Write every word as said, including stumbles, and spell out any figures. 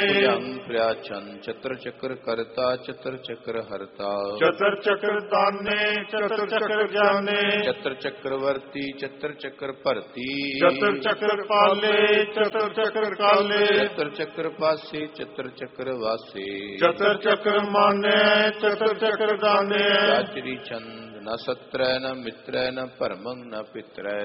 प्रियाचन चतर चक्र करता चतर चक्र हरता चतर चक्र दाने चतर चक्र जाने चतर चक्रवर्ती चतर चक्र भरती चतर चक्र पाले चतर चक्र काले चतर चक्र पासे चतर चक्र वासे चतर चक्र माने चतर चक्र दाने चंद न सत्र न मित्र न परमं न पित्र